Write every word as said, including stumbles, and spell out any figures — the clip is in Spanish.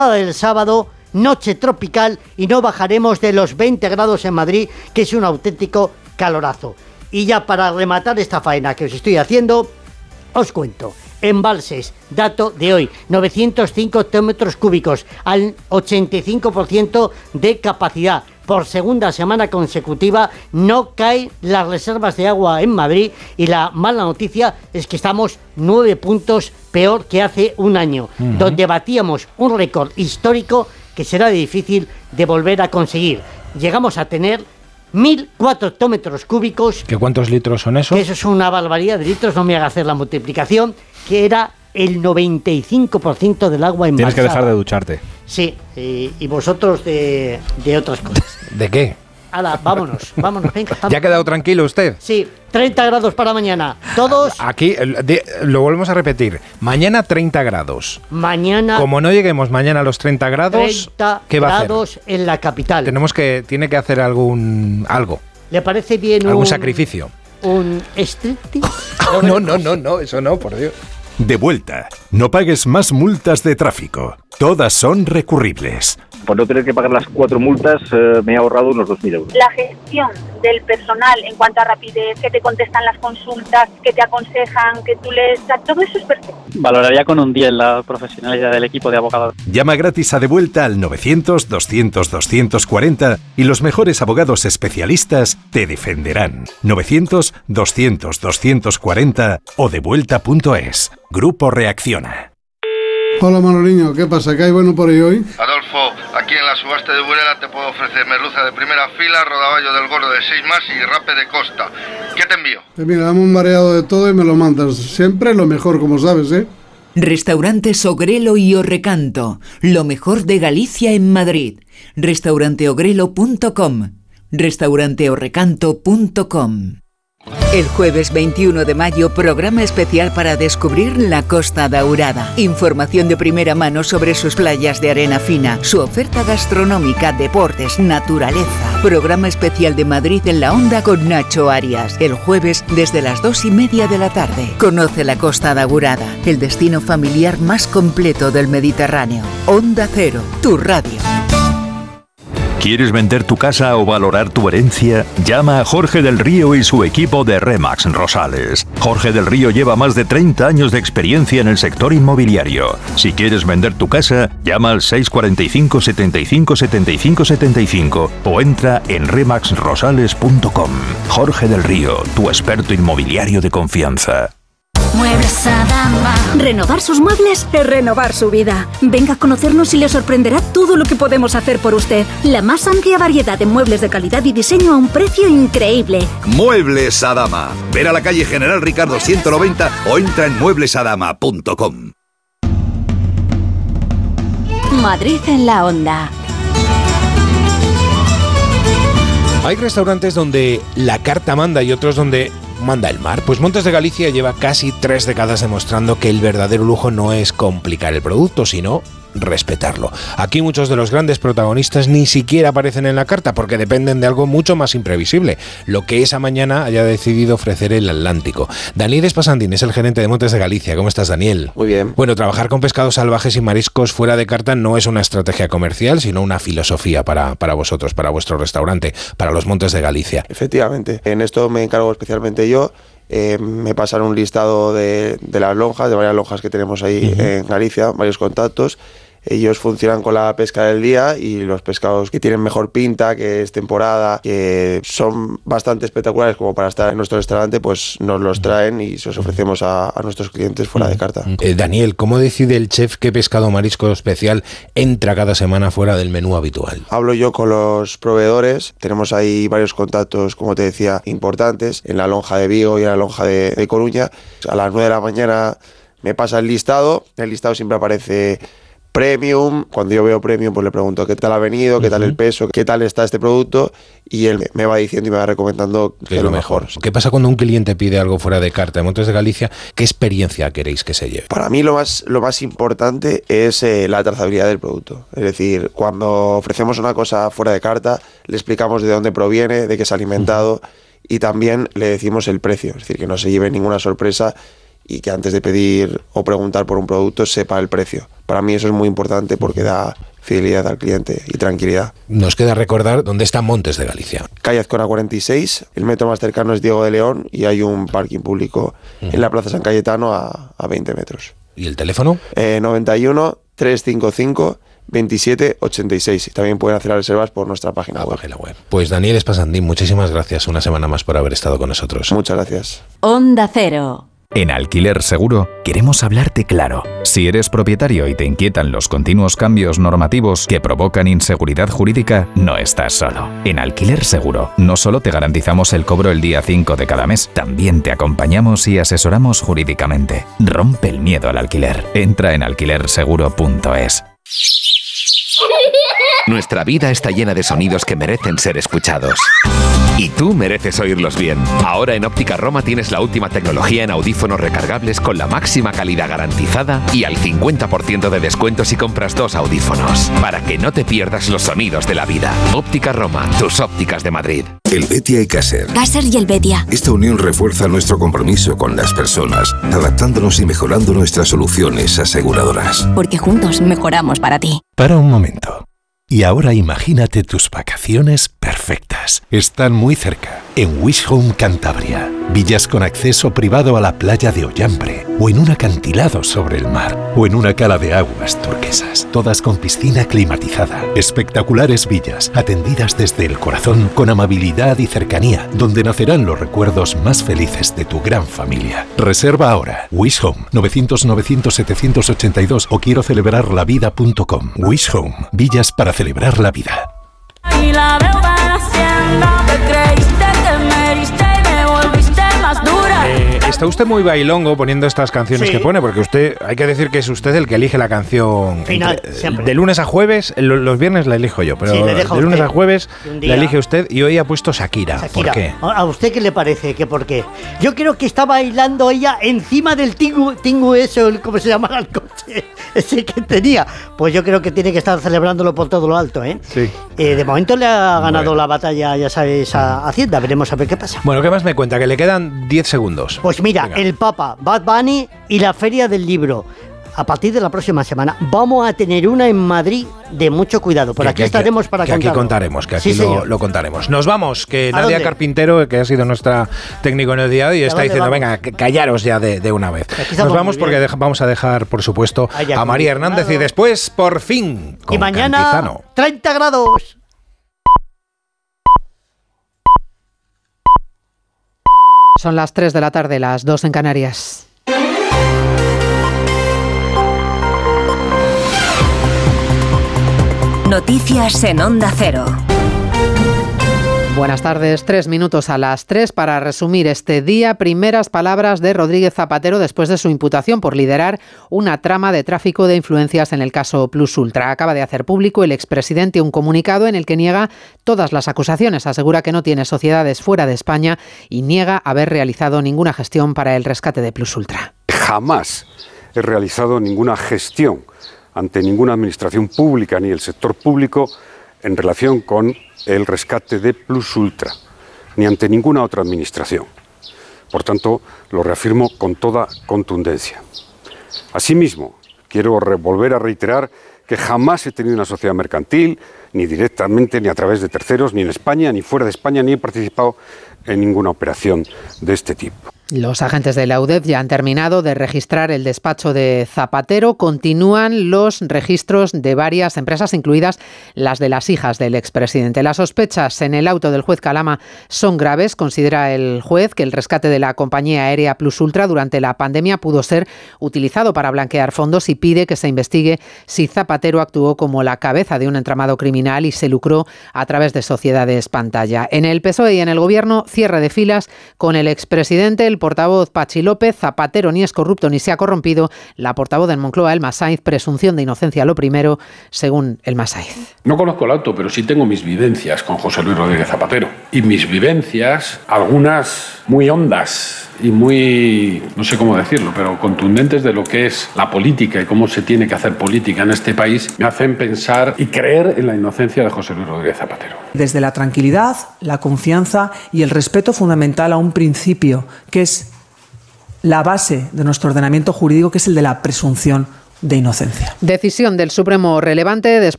del sábado, noche tropical y no bajaremos de los veinte grados en Madrid, que es un auténtico calorazo. Y ya para rematar esta faena que os estoy haciendo, os cuento. Embalses, dato de hoy, novecientos cinco hectómetros cúbicos, al ochenta y cinco por ciento de capacidad. Por segunda semana consecutiva no caen las reservas de agua en Madrid y la mala noticia es que estamos nueve puntos peor que hace un año, uh-huh. donde batíamos un récord histórico que será difícil de volver a conseguir. Llegamos a tener mil cuatro hectómetros cúbicos. ¿Qué cuántos litros son esos? Que eso es una barbaridad de litros, no me haga hacer la multiplicación, que era el noventa y cinco por ciento del agua embalsada. Tienes que dejar de ducharte. Sí, y, y vosotros de, de otras cosas. ¿De qué? Hala, vámonos, vámonos, venga. Vámonos. ¿Ya ha quedado tranquilo usted? Sí, treinta grados para mañana. Todos. Aquí, de, lo volvemos a repetir. Mañana treinta grados. Mañana. Como no lleguemos mañana a los treinta grados, treinta ¿qué va a hacer? grados en la capital. Tenemos que, tiene que hacer algún, algo. ¿Le parece bien algún un. sacrificio? Un striptease? no, no, no, no, eso no, por Dios. De vuelta. No pagues más multas de tráfico. Todas son recurribles. Por no tener que pagar las cuatro multas, eh, me he ahorrado unos dos mil euros. La gestión del personal en cuanto a rapidez, que te contestan las consultas, que te aconsejan, que tú les... Todo eso es perfecto. Valoraría con un diez la profesionalidad del equipo de abogados. Llama gratis a De Vuelta al novecientos, doscientos, doscientos cuarenta y los mejores abogados especialistas te defenderán. novecientos, doscientos, doscientos cuarenta o devuelta punto es. Grupo Reacciona. Hola Manoliño, ¿qué pasa? ¿Qué hay bueno por ahí hoy? Adolfo, aquí en la subasta de Burela te puedo ofrecer merluza de primera fila, rodaballo del gordo de seis más y rape de costa. ¿Qué te envío? Pues mira, dame un mareado de todo y me lo mandas. Siempre lo mejor, como sabes, ¿eh? Restaurantes Ogrelo y Orrecanto, lo mejor de Galicia en Madrid. restaurante ogrelo punto com, restaurante orrecanto punto com. El jueves veintiuno de mayo, programa especial para descubrir la Costa Daurada. Información de primera mano sobre sus playas de arena fina, su oferta gastronómica, deportes, naturaleza. Programa especial de Madrid en la Onda con Nacho Arias. El jueves desde las dos y media de la tarde. Conoce la Costa Daurada, el destino familiar más completo del Mediterráneo. Onda Cero, tu radio. ¿Quieres vender tu casa o valorar tu herencia? Llama a Jorge del Río y su equipo de Remax Rosales. Jorge del Río lleva más de treinta años de experiencia en el sector inmobiliario. Si quieres vender tu casa, llama al seis cuatro cinco, setenta y cinco, setenta y cinco, setenta y cinco o entra en remax rosales punto com. Jorge del Río, tu experto inmobiliario de confianza. Muebles Adama. Renovar sus muebles es renovar su vida. Venga a conocernos y le sorprenderá todo lo que podemos hacer por usted. La más amplia variedad de muebles de calidad y diseño a un precio increíble. Muebles Adama. Ver a la calle General Ricardo ciento noventa o entra en muebles adama punto com. Madrid en la Onda. Hay restaurantes donde la carta manda y otros donde manda el mar. Pues Montes de Galicia lleva casi tres décadas demostrando que el verdadero lujo no es complicar el producto, sino respetarlo. Aquí muchos de los grandes protagonistas ni siquiera aparecen en la carta porque dependen de algo mucho más imprevisible, lo que esa mañana haya decidido ofrecer el Atlántico. Daniel Espasandín es el gerente de Montes de Galicia. ¿Cómo estás, Daniel? Muy bien. Bueno, trabajar con pescados salvajes y mariscos fuera de carta no es una estrategia comercial, sino una filosofía para, para vosotros, para vuestro restaurante, para los Montes de Galicia. Efectivamente. En esto me encargo especialmente yo. Eh, me pasan un listado de, de las lonjas, de varias lonjas que tenemos ahí uh-huh. en Galicia, varios contactos. Ellos funcionan con la pesca del día y los pescados que tienen mejor pinta, que es temporada, que son bastante espectaculares como para estar en nuestro restaurante, pues nos los traen y se los ofrecemos a, a nuestros clientes fuera de carta. Eh, Daniel, ¿cómo decide el chef qué pescado marisco especial entra cada semana fuera del menú habitual? Hablo yo con los proveedores, tenemos ahí varios contactos, como te decía, importantes, en la lonja de Vigo y en la lonja de, de Coruña. A las nueve de la mañana me pasa el listado, el listado siempre aparece Premium. Cuando yo veo Premium, pues le pregunto qué tal ha venido, qué tal el peso, qué tal está este producto, y él me va diciendo y me va recomendando que es lo mejor. mejor. ¿Qué pasa cuando un cliente pide algo fuera de carta de Montes de Galicia? ¿Qué experiencia queréis que se lleve? Para mí lo más, lo más importante es eh, la trazabilidad del producto. Es decir, cuando ofrecemos una cosa fuera de carta, le explicamos de dónde proviene, de qué se ha alimentado, uh-huh. y también le decimos el precio. Es decir, que no se lleve ninguna sorpresa y que antes de pedir o preguntar por un producto sepa el precio, para mí eso es muy importante porque da fidelidad al cliente y tranquilidad. Nos queda recordar dónde está Montes de Galicia. Calle Azcona cuarenta y seis, el metro más cercano es Diego de León y hay un parking público uh-huh. en la Plaza San Cayetano a, a veinte metros. ¿Y el teléfono? Eh, noventa y uno, trescientos cincuenta y cinco, veintisiete ochenta y seis. También pueden hacer las reservas por nuestra página, web. página web. Pues Daniel Espasandín, muchísimas gracias una semana más por haber estado con nosotros. Muchas gracias. Onda Cero. En Alquiler Seguro queremos hablarte claro. Si eres propietario y te inquietan los continuos cambios normativos que provocan inseguridad jurídica, no estás solo. En Alquiler Seguro no solo te garantizamos el cobro el día cinco de cada mes, también te acompañamos y asesoramos jurídicamente. Rompe el miedo al alquiler. Entra en alquiler seguro punto es. Nuestra vida está llena de sonidos que merecen ser escuchados. Y tú mereces oírlos bien. Ahora en Óptica Roma tienes la última tecnología en audífonos recargables con la máxima calidad garantizada y al cincuenta por ciento de descuento si compras dos audífonos. Para que no te pierdas los sonidos de la vida. Óptica Roma, tus ópticas de Madrid. Helvetia y Caser. Caser y Helvetia. Esta unión refuerza nuestro compromiso con las personas, adaptándonos y mejorando nuestras soluciones aseguradoras. Porque juntos mejoramos para ti. Para un momento. Y ahora imagínate tus vacaciones perfectas. Están muy cerca, en Wish Home Cantabria. Villas con acceso privado a la playa de Ollambre, o en un acantilado sobre el mar, o en una cala de aguas turquesas, todas con piscina climatizada. Espectaculares villas, atendidas desde el corazón, con amabilidad y cercanía, donde nacerán los recuerdos más felices de tu gran familia. Reserva ahora. Wish Home, novecientos novecientos setecientos ochenta y dos o quiero celebrar la vida punto com. Wish Home, villas para celebrar la vida. Y la veo van haciendo que creíste que me heriste y me volviste más dura. Eh, está usted muy bailongo poniendo estas canciones Sí. que pone, porque usted, hay que decir que es usted el que elige la canción. Final, entre- siempre. de lunes a jueves, lo- los viernes la elijo yo, pero Sí, le deja de lunes usted a jueves un día. la elige usted y hoy ha puesto Shakira. Shakira, ¿Por qué? ¿a usted qué le parece? ¿Que por qué? Yo creo que está bailando ella encima del tingu, tingu eso, el- ¿cómo se llama el coche? Ese que tenía. Pues yo creo que tiene que estar celebrándolo por todo lo alto, ¿eh? Sí. Eh, de momento le ha ganado Bueno. la batalla, ya sabes, a Hacienda. Veremos a ver qué pasa. Bueno, ¿qué más me cuenta? Que le quedan diez segundos. Pues mira, Venga. el Papa, Bad Bunny y la Feria del Libro. A partir de la próxima semana vamos a tener una en Madrid de mucho cuidado. Por Que- aquí que- estaremos para que aquí contarlo. contaremos, que aquí Sí, lo, señor. lo contaremos. Nos vamos, que ¿A Nadia dónde? Carpintero, que ha sido nuestra técnico en el día de hoy, está dónde diciendo, vamos? venga, que callaros ya de, de una vez. Aquí Nos estamos vamos muy porque bien. deja- vamos a dejar, por supuesto, Ay, a María acondicionado. Hernández y después, por fin, con Y mañana, Cantizano. treinta grados. Son las tres de la tarde, las dos en Canarias. Noticias en Onda Cero. Buenas tardes, tres minutos a las tres para resumir este día. Primeras palabras de Rodríguez Zapatero después de su imputación por liderar una trama de tráfico de influencias en el caso Plus Ultra. Acaba de hacer público el expresidente un comunicado en el que niega todas las acusaciones. Asegura que no tiene sociedades fuera de España y niega haber realizado ninguna gestión para el rescate de Plus Ultra. Jamás he realizado ninguna gestión ante ninguna administración pública ni el sector público en relación con el rescate de Plus Ultra, ni ante ninguna otra administración. Por tanto, lo reafirmo con toda contundencia. Asimismo, quiero re- volver a reiterar que jamás he tenido una sociedad mercantil, ni directamente, ni a través de terceros, ni en España, ni fuera de España, ni he participado en ninguna operación de este tipo. Los agentes de la U D E F ya han terminado de registrar el despacho de Zapatero. Continúan los registros de varias empresas, incluidas las de las hijas del expresidente. Las sospechas en el auto del juez Calama son graves. Considera el juez que el rescate de la compañía aérea Plus Ultra durante la pandemia pudo ser utilizado para blanquear fondos y pide que se investigue si Zapatero actuó como la cabeza de un entramado criminal y se lucró a través de sociedades pantalla. En el P S O E y en el Gobierno, cierre de filas con el expresidente, el portavoz Pachi López. Zapatero ni es corrupto ni se ha corrompido. La portavoz del Moncloa, Elma Sainz, presunción de inocencia lo primero, según Elma Sainz. No conozco el auto, pero sí tengo mis vivencias con José Luis Rodríguez Zapatero. Y mis vivencias, algunas muy hondas y muy, no sé cómo decirlo, pero contundentes de lo que es la política y cómo se tiene que hacer política en este país, me hacen pensar y creer en la inocencia de José Luis Rodríguez Zapatero. Desde la tranquilidad, la confianza y el respeto fundamental a un principio que es la base de nuestro ordenamiento jurídico, que es el de la presunción de inocencia. Decisión del Supremo relevante después